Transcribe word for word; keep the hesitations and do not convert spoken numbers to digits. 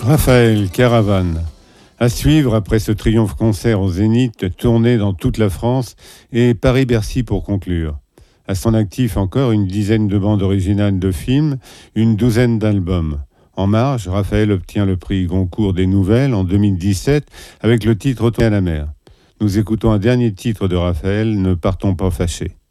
Raphaël, Caravane. À suivre après ce triomphe concert au Zénith, tourné dans toute la France et Paris-Bercy pour conclure. À son actif encore une dizaine de bandes originales de films, une douzaine d'albums. En marge, Raphaël obtient le prix Goncourt des Nouvelles en deux mille dix-sept avec le titre Retourner à la mer. Nous écoutons un dernier titre de Raphaël, Ne partons pas fâchés.